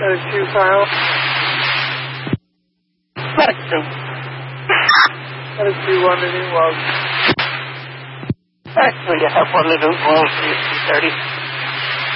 Those two, Kyle. Spectrum. Those two, one to New Wells. Actually, I have one to New Wells, 30.